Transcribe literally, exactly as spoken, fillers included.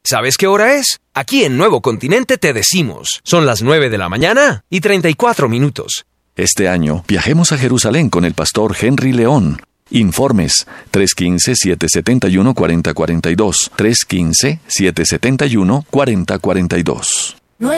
¿Sabes qué hora es? Aquí en Nuevo Continente te decimos. Son las nueve de la mañana y treinta y cuatro minutos. Este año viajemos a Jerusalén con el pastor Henry León. Informes tres uno cinco, siete siete uno, cuatro cero cuatro dos, tres uno cinco, siete siete uno, cuatro cero cuatro dos.